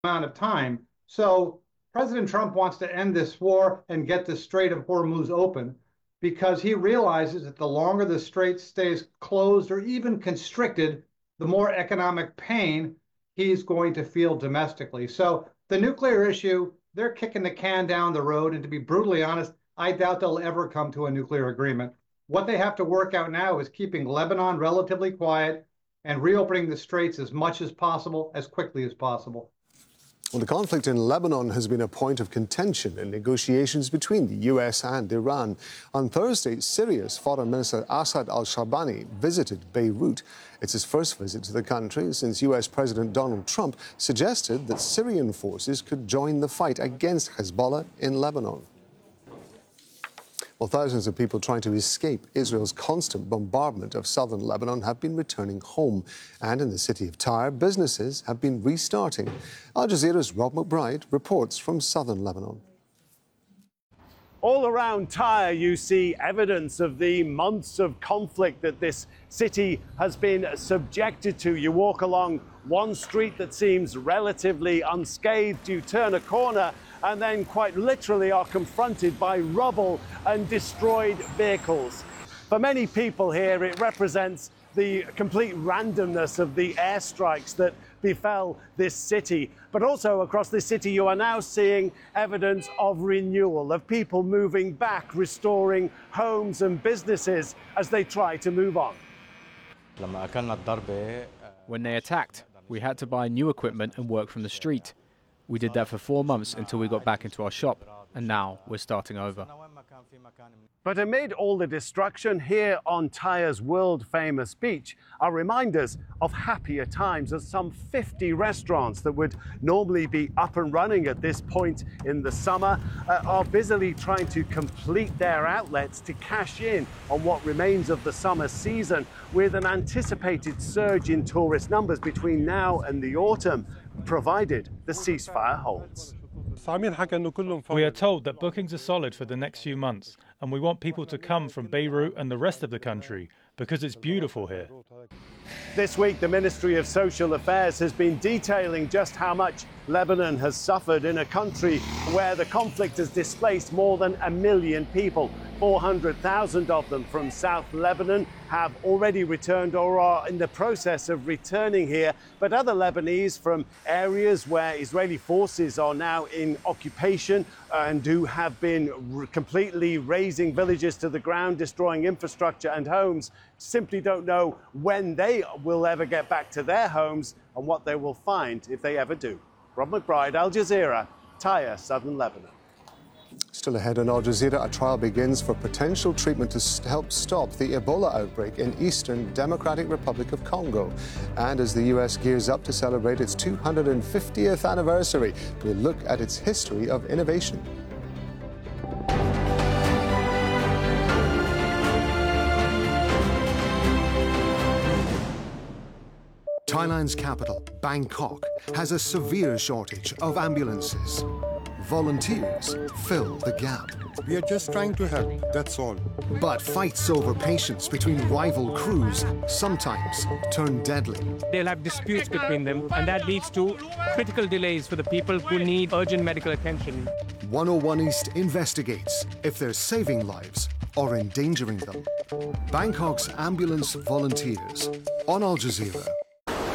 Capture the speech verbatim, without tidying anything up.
amount of time. So President Trump wants to end this war and get the Strait of Hormuz open because he realizes that the longer the strait stays closed or even constricted, the more economic pain he's going to feel domestically. So the nuclear issue, they're kicking the can down the road. And to be brutally honest, I doubt they'll ever come to a nuclear agreement. What they have to work out now is keeping Lebanon relatively quiet and reopening the straits as much as possible, as quickly as possible. Well, the conflict in Lebanon has been a point of contention in negotiations between the U S and Iran. On Thursday, Syria's Foreign Minister Assad al-Shabani visited Beirut. It's his first visit to the country since U S President Donald Trump suggested that Syrian forces could join the fight against Hezbollah in Lebanon. Well, thousands of people trying to escape Israel's constant bombardment of southern Lebanon have been returning home. And in the city of Tyre, businesses have been restarting. Al Jazeera's Rob McBride reports from southern Lebanon. All around Tyre, you see evidence of the months of conflict that this city has been subjected to. You walk along one street that seems relatively unscathed, you turn a corner and then quite literally are confronted by rubble and destroyed vehicles. For many people here, it represents the complete randomness of the airstrikes that befell this city. But also across this city, you are now seeing evidence of renewal, of people moving back, restoring homes and businesses as they try to move on. When they attacked, we had to buy new equipment and work from the street. We did that for four months until we got back into our shop, and now we're starting over. But amid all the destruction, here on Tyre's world-famous beach are reminders of happier times as some fifty restaurants that would normally be up and running at this point in the summer uh, are busily trying to complete their outlets to cash in on what remains of the summer season, with an anticipated surge in tourist numbers between now and the autumn, provided the ceasefire holds. We are told that bookings are solid for the next few months, and we want people to come from Beirut and the rest of the country because it's beautiful here. This week, the Ministry of Social Affairs has been detailing just how much Lebanon has suffered in a country where the conflict has displaced more than a million people. four hundred thousand of them from South Lebanon have already returned or are in the process of returning here. But other Lebanese from areas where Israeli forces are now in occupation and who have been completely razing villages to the ground, destroying infrastructure and homes, simply don't know when they will ever get back to their homes and what they will find if they ever do. Rob McBride, Al Jazeera, Tyre, southern Lebanon. Still ahead on Al Jazeera, a trial begins for potential treatment to help stop the Ebola outbreak in Eastern Democratic Republic of Congo. And as the U S gears up to celebrate its two hundred fiftieth anniversary, we'll look at its history of innovation. Thailand's capital, Bangkok, has a severe shortage of ambulances. Volunteers fill the gap. We are just trying to help, that's all. But fights over patients between rival crews sometimes turn deadly. They'll have disputes between them, and that leads to critical delays for the people who need urgent medical attention. one oh one East investigates if they're saving lives or endangering them. Bangkok's ambulance volunteers on Al Jazeera.